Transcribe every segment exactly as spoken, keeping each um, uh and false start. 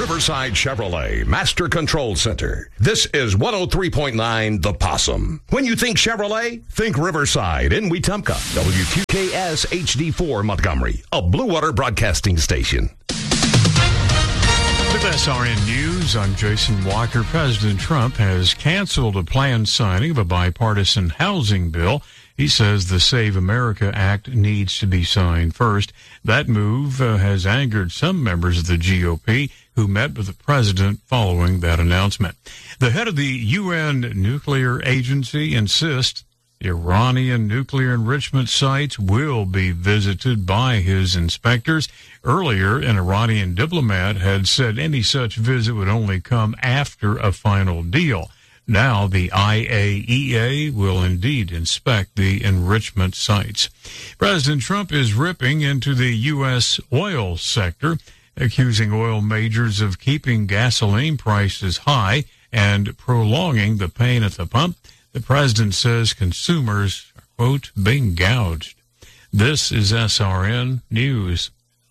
Riverside Chevrolet Master Control Center. This is one oh three point nine The Possum. When you think Chevrolet, think Riverside in Wetumpka. W Q K S H D four Montgomery, a Blue Water broadcasting station. With S R N News, I'm Jason Walker. President Trump has canceled a planned signing of a bipartisan housing bill. He says the Save America Act needs to be signed first. That move uh, has angered some members of the G O P who met with the president following that announcement. The head of the U N Nuclear Agency insists Iranian nuclear enrichment sites will be visited by his inspectors. Earlier, an Iranian diplomat had said any such visit would only come after a final deal. Now the I A E A will indeed inspect the enrichment sites. President Trump is ripping into the U S oil sector, accusing oil majors of keeping gasoline prices high and prolonging the pain at the pump. The president says consumers are, quote, being gouged. This is S R N News.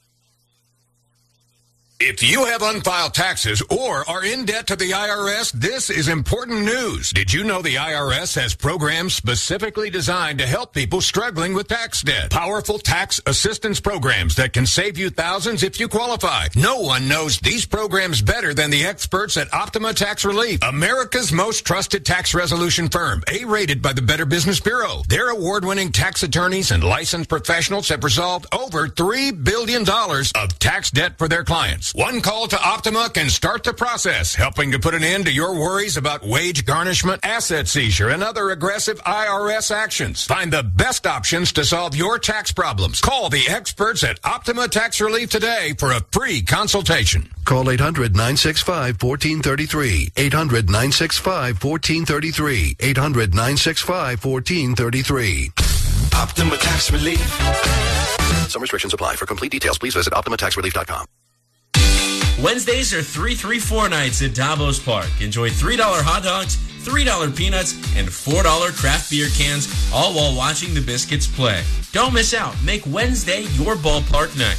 If you have unfiled taxes or are in debt to the I R S, this is important news. Did you know the I R S has programs specifically designed to help people struggling with tax debt? Powerful tax assistance programs that can save you thousands if you qualify. No one knows these programs better than the experts at Optima Tax Relief, America's most trusted tax resolution firm, A-rated by the Better Business Bureau. Their award-winning tax attorneys and licensed professionals have resolved over three billion dollars of tax debt for their clients. One call to Optima can start the process, helping to put an end to your worries about wage garnishment, asset seizure, and other aggressive I R S actions. Find the best options to solve your tax problems. Call the experts at Optima Tax Relief today for a free consultation. Call eight hundred, nine six five, one four three three. eight hundred, nine six five, one four three three. eight hundred, nine six five, one four three three. Optima Tax Relief. Some restrictions apply. For complete details, please visit optima tax relief dot com. Wednesdays are three three four nights at Davos Park. Enjoy three dollar hot dogs, three dollar peanuts, and four dollar craft beer cans, all while watching the Biscuits play. Don't miss out. Make Wednesday your ballpark night.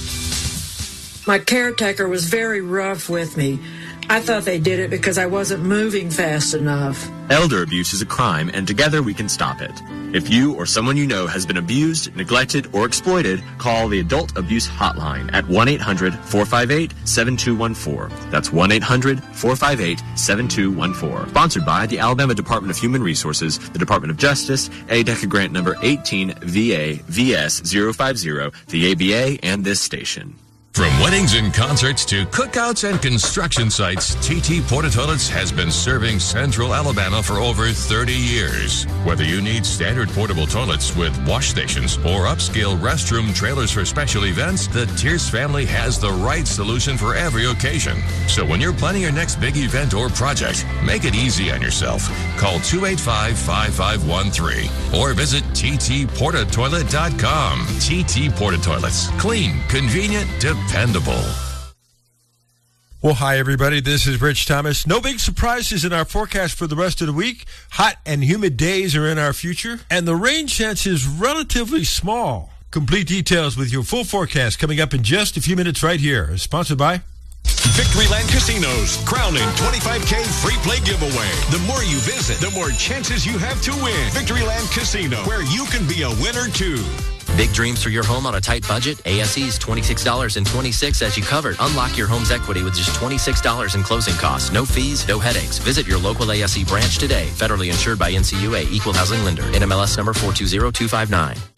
My caretaker was very rough with me. I thought they did it because I wasn't moving fast enough. Elder abuse is a crime, and together we can stop it. If you or someone you know has been abused, neglected, or exploited, call the Adult Abuse Hotline at one eight hundred, four five eight, seven two one four. That's one eight hundred, four five eight, seven two one four. Sponsored by the Alabama Department of Human Resources, the Department of Justice, A D E C A grant number eighteen V A V S zero five zero, the A B A, and this station. From weddings and concerts to cookouts and construction sites, T T Porta Toilets has been serving Central Alabama for over thirty years. Whether you need standard portable toilets with wash stations or upscale restroom trailers for special events, the Tierce family has the right solution for every occasion. So when you're planning your next big event or project, make it easy on yourself. Call two eight five, five five one three or visit T T porta toilet dot com. T T Porta Toilets. Clean, convenient, dependable. Well, hi, everybody. This is Rich Thomas. No big surprises in our forecast for the rest of the week. Hot and humid days are in our future, and the rain chance is relatively small. Complete details with your full forecast coming up in just a few minutes right here. Sponsored by Victoryland Casinos, crowning twenty-five K free play giveaway. The more you visit, the more chances you have to win. Victoryland Casino, where you can be a winner too. Big dreams for your home on a tight budget? A S E's twenty-six dollars and twenty-six cents as you covered. Unlock your home's equity with just twenty-six dollars in closing costs. No fees, no headaches. Visit your local A S E branch today. Federally insured by N C U A. Equal housing lender. N M L S number four two zero two five nine.